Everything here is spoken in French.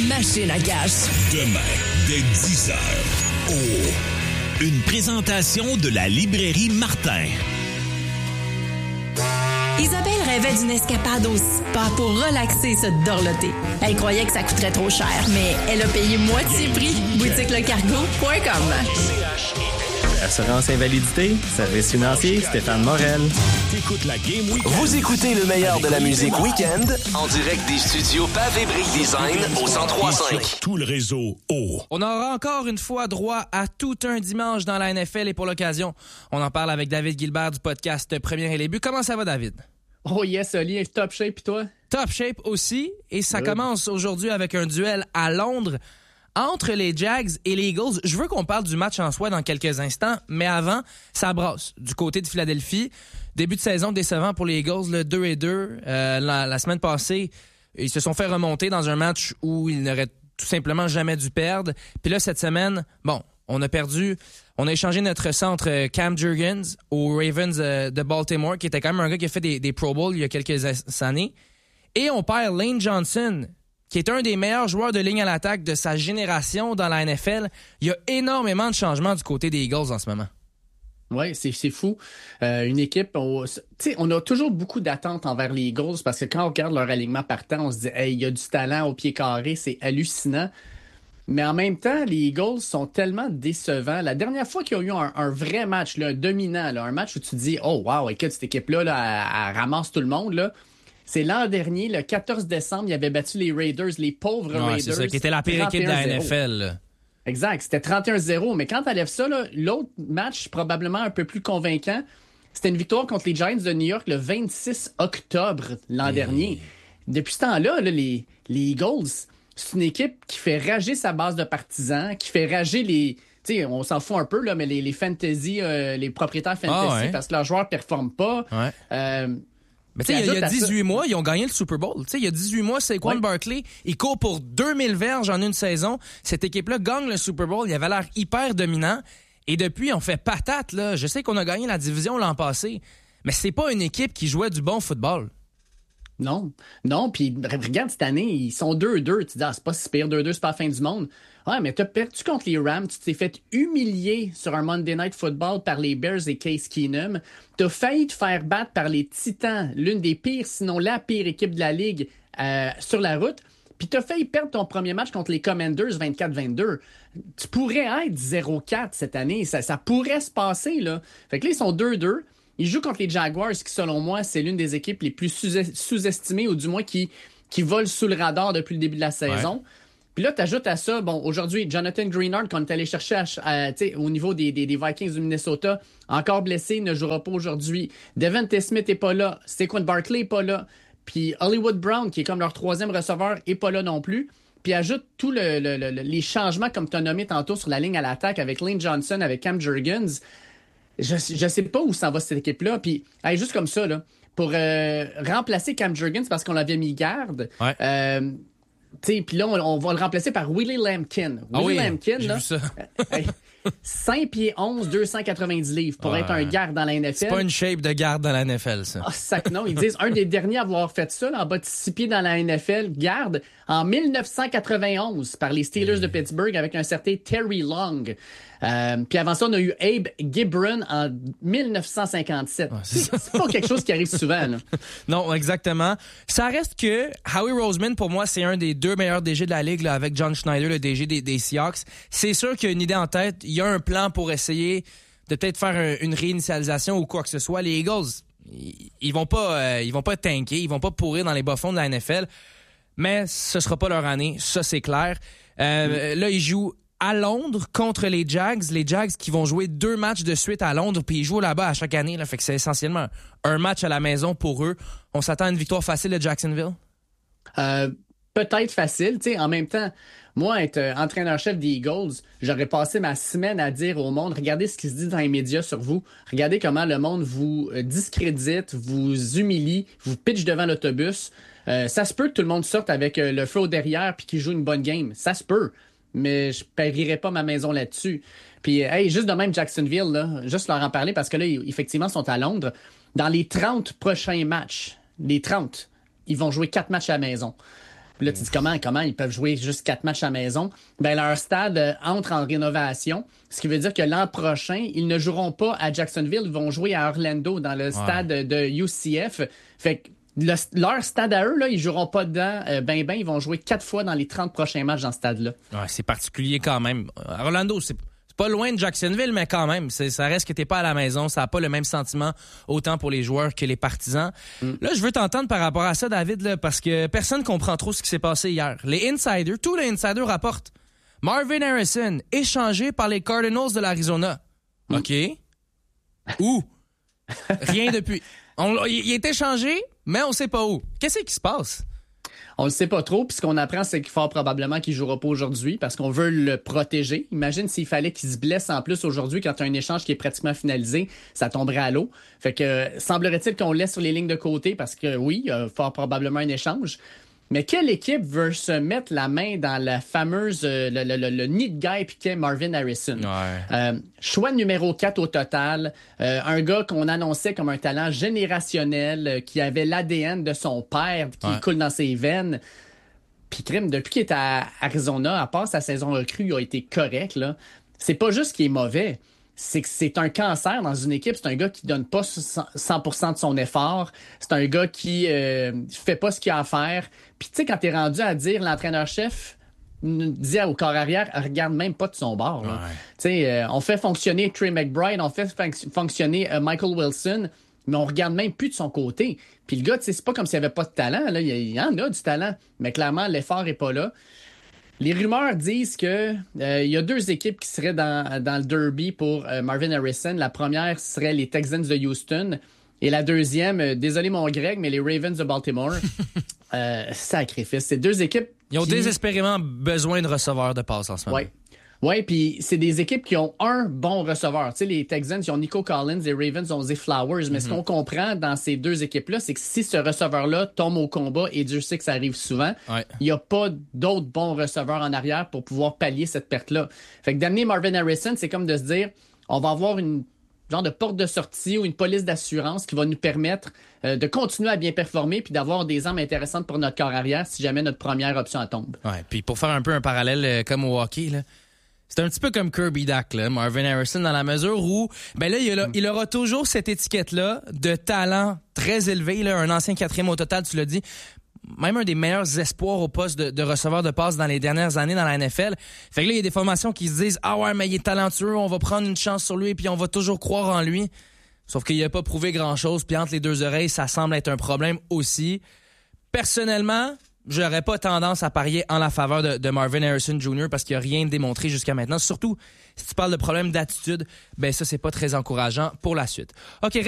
machine à cash. Demain, dès 10h, une présentation de la librairie Martin. Isabelle rêvait d'une escapade au spa pour relaxer et se dorloter. Elle croyait que ça coûterait trop cher, mais elle a payé moitié prix. boutiquelecargo.com. Assurance invalidité, service financier, Stéphane Morel. T'écoutes la Game Week. Vous écoutez le meilleur de la musique week-end en direct des studios Pavé Brick Design au 103.5. Tout le réseau O. On aura encore une fois droit à tout un dimanche dans la NFL et pour l'occasion, on en parle avec David Gilbert du podcast Première et les buts. Comment ça va, David? Oh yes, Oli, top shape, pis toi? Top shape aussi. Et ça commence aujourd'hui avec un duel à Londres entre les Jags et les Eagles. Je veux qu'on parle du match en soi dans quelques instants, mais avant, ça brasse du côté de Philadelphie. Début de saison décevant pour les Eagles, le 2-2. La semaine passée, ils se sont fait remonter dans un match où ils n'auraient tout simplement jamais dû perdre. Puis là, cette semaine, on a échangé notre centre Cam Jurgens aux Ravens de Baltimore, qui était quand même un gars qui a fait des Pro Bowls il y a quelques années. Et on perd Lane Johnson, qui est un des meilleurs joueurs de ligne à l'attaque de sa génération dans la NFL. Il y a énormément de changements du côté des Eagles en ce moment. Oui, c'est fou. Une équipe, on a toujours beaucoup d'attentes envers les Eagles parce que quand on regarde leur alignement partant, on se dit « Hey, il y a du talent au pied carré, c'est hallucinant ». Mais en même temps, les Eagles sont tellement décevants. La dernière fois qu'ils ont eu un vrai match, là, un dominant, là, un match où tu te dis « Oh wow, écoute, cette équipe-là, elle ramasse tout le monde ». Là. C'est l'an dernier, le 14 décembre, ils avaient battu les Raiders, les pauvres Raiders. C'est ça, qui était la pire équipe de la NFL. Là. Exact, c'était 31-0. Mais quand tu enlèves ça, là, l'autre match, probablement un peu plus convaincant, c'était une victoire contre les Giants de New York le 26 octobre l'an dernier. Depuis ce temps-là, les Eagles, c'est une équipe qui fait rager sa base de partisans, qui fait rager les... T'sais, on s'en fout un peu, là, mais les fantasy, les propriétaires fantasy, parce que leurs joueurs ne performent pas. Ouais. Mais tu sais, il y a 18 mois, ils ont gagné le Super Bowl. Tu sais, il y a 18 mois, Saquon Barkley, il court pour 2000 verges en une saison. Cette équipe-là gagne le Super Bowl. Il avait l'air hyper dominant. Et depuis, on fait patate, là. Je sais qu'on a gagné la division l'an passé, mais c'est pas une équipe qui jouait du bon football. Non, puis regarde cette année, ils sont 2-2. Tu dis, c'est pas si pire, 2-2, c'est pas la fin du monde. Ouais, mais t'as perdu contre les Rams, tu t'es fait humilier sur un Monday Night Football par les Bears et Case Keenum. T'as failli te faire battre par les Titans, l'une des pires, sinon la pire équipe de la Ligue sur la route. Puis t'as failli perdre ton premier match contre les Commanders 24-22. Tu pourrais être 0-4 cette année. Ça pourrait se passer, là. Fait que là, ils sont 2-2. Ils jouent contre les Jaguars, qui, selon moi, c'est l'une des équipes les plus sous-estimées, ou du moins qui volent sous le radar depuis le début de la saison. Ouais. Puis là, tu ajoutes à ça, aujourd'hui, Jonathan Greenard, qu'on est allé chercher au niveau des Vikings du Minnesota, encore blessé, ne jouera pas aujourd'hui. Devontae Smith n'est pas là. Saquon Barkley n'est pas là. Puis Hollywood Brown, qui est comme leur troisième receveur, n'est pas là non plus. Puis ajoute tous les changements, comme tu as nommé tantôt, sur la ligne à l'attaque avec Lane Johnson, avec Cam Jurgens. Je sais pas où ça va, cette équipe-là. Puis, juste comme ça, là, pour remplacer Cam Jurgens, parce qu'on l'avait mis garde, puis là, on va le remplacer par Willie Lampkin. Lampkin, là, vu ça. 5 pieds 11, 290 livres pour être un garde dans la NFL. C'est pas une shape de garde dans la NFL, ça. Sac non. Ils disent un des derniers à avoir fait ça, là, en bas de 6 pieds dans la NFL, garde, en 1991 par les Steelers de Pittsburgh avec un certain Terry Long. Puis avant ça, on a eu Abe Gibron en 1957. C'est pas quelque chose qui arrive souvent. Là. Non, exactement. Ça reste que Howie Roseman, pour moi, c'est un des deux meilleurs DG de la Ligue là, avec John Schneider, le DG des Seahawks. C'est sûr qu'il y a une idée en tête. Il y a un plan pour essayer de peut-être faire une réinitialisation ou quoi que ce soit. Les Eagles, ils vont pas tanker, ils vont pas pourrir dans les bas-fonds de la NFL. Mais ce sera pas leur année, ça c'est clair. Là, ils jouent à Londres contre les Jags qui vont jouer 2 matchs de suite à Londres, puis ils jouent là-bas à chaque année, là, fait que c'est essentiellement un match à la maison pour eux. On s'attend à une victoire facile de Jacksonville? Peut-être facile, tu sais, en même temps, moi, être entraîneur-chef des Eagles, j'aurais passé ma semaine à dire au monde, regardez ce qui se dit dans les médias sur vous, regardez comment le monde vous discrédite, vous humilie, vous pitch devant l'autobus. Ça se peut que tout le monde sorte avec le feu au derrière puis qu'il joue une bonne game, ça se peut. Mais je parierais pas ma maison là-dessus. Puis, juste de même, Jacksonville, là, juste leur en parler parce que là, effectivement, ils sont à Londres. Dans les 30 prochains matchs, ils vont jouer 4 matchs à la maison. Puis là, tu dis comment ils peuvent jouer juste 4 matchs à la maison? Ben, leur stade entre en rénovation, ce qui veut dire que l'an prochain, ils ne joueront pas à Jacksonville, ils vont jouer à Orlando, dans le stade de UCF. Fait que leur stade à eux, là, ils joueront pas dedans. Ils vont jouer 4 fois dans les 30 prochains matchs dans ce stade-là. Ouais, c'est particulier quand même. Orlando, c'est pas loin de Jacksonville, mais quand même, ça reste que t'es pas à la maison. Ça n'a pas le même sentiment autant pour les joueurs que les partisans. Là, je veux t'entendre par rapport à ça, David, là, parce que personne comprend trop ce qui s'est passé hier. Tous les insiders rapportent Marvin Harrison échangé par les Cardinals de l'Arizona. OK. Où? Rien depuis. Il est échangé, mais on sait pas où. Qu'est-ce qui se passe? On le sait pas trop, puis ce qu'on apprend, c'est qu'il fort probablement qu'il jouera pas aujourd'hui parce qu'on veut le protéger. Imagine s'il fallait qu'il se blesse en plus aujourd'hui quand tu as un échange qui est pratiquement finalisé, ça tomberait à l'eau. Fait que semblerait-il qu'on le laisse sur les lignes de côté parce que oui, il y a fort probablement un échange. Mais quelle équipe veut se mettre la main dans la fameuse le nid de guêpe qu'est Marvin Harrison? Ouais. Choix numéro 4 au total. Un gars qu'on annonçait comme un talent générationnel, qui avait l'ADN de son père qui coule dans ses veines. Puis crime, depuis qu'il est à Arizona, à part sa saison recrue, il a été correct, là. C'est pas juste qu'il est mauvais. C'est que c'est un cancer dans une équipe. C'est un gars qui donne pas 100% de son effort. C'est un gars qui fait pas ce qu'il a à faire. Puis tu sais, quand t'es rendu à dire l'entraîneur-chef dit au corps arrière, regarde même pas de son bord. Ouais. Tu sais, on fait fonctionner Trey McBride, on fait fonctionner Michael Wilson, mais on regarde même plus de son côté. Puis le gars, tu sais, c'est pas comme s'il avait pas de talent. Là. Il y en a du talent, mais clairement, l'effort est pas là. Les rumeurs disent que y a 2 équipes qui seraient dans le derby pour Marvin Harrison. La première serait les Texans de Houston. Et la deuxième, désolé mon Greg, mais les Ravens de Baltimore. Sacrifice. C'est 2 équipes Ils ont désespérément besoin de receveurs de passe en ce moment. Oui, puis c'est des équipes qui ont un bon receveur. Tu sais, les Texans, ils ont Nico Collins, les Ravens ont Zay Flowers. Mais ce qu'on comprend dans ces 2 équipes-là, c'est que si ce receveur-là tombe au combat, et Dieu sait que ça arrive souvent, il n'y a pas d'autres bons receveurs en arrière pour pouvoir pallier cette perte-là. Fait que d'amener Marvin Harrison, c'est comme de se dire, on va avoir une genre de porte de sortie ou une police d'assurance qui va nous permettre de continuer à bien performer puis d'avoir des armes intéressantes pour notre corps arrière si jamais notre première option tombe. Ouais, puis pour faire un peu un parallèle comme au hockey, là, c'est un petit peu comme Kirby Dach, là, Marvin Harrison, dans la mesure où il aura toujours cette étiquette-là de talent très élevé, là, un ancien 4e au total, tu l'as dit, même un des meilleurs espoirs au poste de receveur de passe dans les dernières années dans la NFL. Fait que là, il y a des formations qui se disent « Ah ouais, mais il est talentueux, on va prendre une chance sur lui puis on va toujours croire en lui. » Sauf qu'il n'a pas prouvé grand-chose, puis entre les 2 oreilles, ça semble être un problème aussi. Personnellement, j'aurais pas tendance à parier en la faveur de Marvin Harrison Jr. parce qu'il n'y a rien démontré jusqu'à maintenant. Surtout, si tu parles de problème d'attitude, ben ça, c'est pas très encourageant pour la suite. OK,